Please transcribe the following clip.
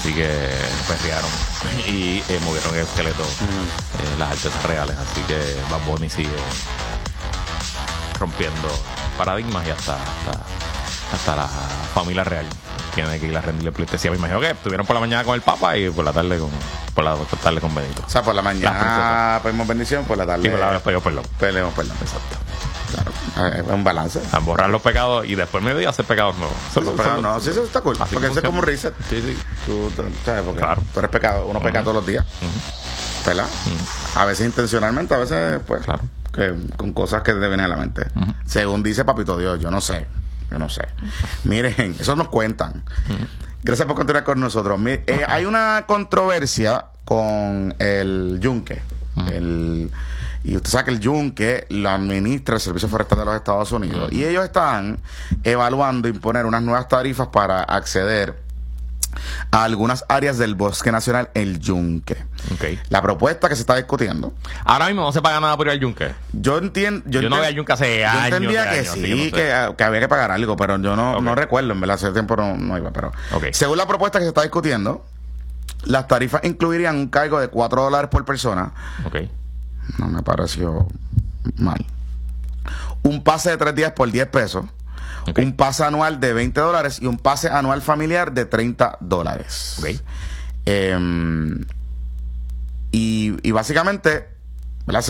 así que perrearon y movieron el esqueleto, las artes reales, así que Bad Bunny sigue rompiendo paradigmas y hasta la familia real tiene que ir a rendirle pleitesía. Me imagino que estuvieron por la mañana con el Papa y por la tarde con Benito. O sea, por la mañana pedimos bendición, por la tarde y por la tarde perdón. Peleamos perdón. Exacto. Claro, es un balance. A borrar los pecados y después mediodía hacer pecados nuevos. No, sí, eso está cool. Porque eso es como un reset. Sí. Tú sabes, porque claro. tú eres pecado, uno peca todos los días. ¿Verdad? A veces intencionalmente, a veces, pues, claro, que con cosas que te vienen a la mente. Según dice Papito Dios, yo no sé. Miren, eso nos cuentan. Gracias por continuar con nosotros. Hay una controversia con el yunque. Y usted sabe que el yunque lo administra el Servicio Forestal de los Estados Unidos. Y ellos están evaluando imponer unas nuevas tarifas para acceder a algunas áreas del Bosque Nacional El Yunque. Okay. La propuesta que se está discutiendo. Ahora mismo no se paga nada por ir al Yunque. Yo entiendo. Yo no voy al Yunque hace años. Yo entendía que años, sí, que, no sé. que había que pagar algo, pero yo no recuerdo, en verdad, hace tiempo no iba. Pero según la propuesta que se está discutiendo, las tarifas incluirían un cargo de $4 por persona. No me pareció mal. Un pase de 3 días por $10. Un pase anual de $20 y un pase anual familiar de $30. Y básicamente